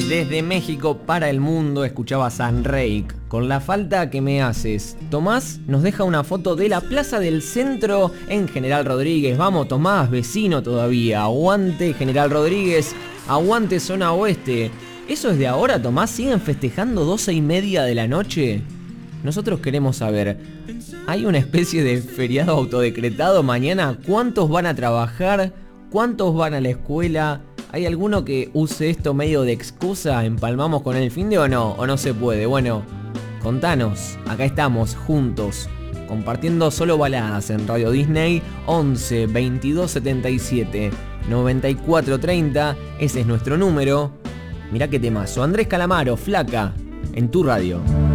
Desde México para el mundo escuchaba Sunrake con La falta que me haces. Tomás nos deja una foto de la Plaza del Centro en General Rodríguez. Vamos Tomás, vecino todavía. Aguante General Rodríguez, aguante zona oeste. ¿Eso es de ahora, Tomás? ¿Siguen festejando 12:30 de la noche? Nosotros queremos saber, ¿hay una especie de feriado autodecretado mañana? ¿Cuántos van a trabajar? ¿Cuántos van a la escuela? ¿Hay alguno que use esto medio de excusa? ¿Empalmamos con el finde o no? ¿O no se puede? Bueno, contanos. Acá estamos, juntos, compartiendo solo baladas en Radio Disney. 11 22 77 94 30. Ese es nuestro número. Mirá qué temazo. Andrés Calamaro, Flaca, en tu radio.